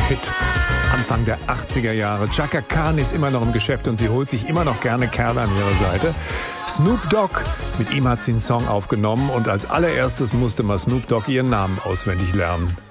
Hit. Anfang der 80er Jahre. Chaka Khan ist immer noch im Geschäft und sie holt sich immer noch gerne Kerle an ihre Seite. Snoop Dogg, mit ihm hat sie einen Song aufgenommen und als allererstes musste mal Snoop Dogg ihren Namen auswendig lernen.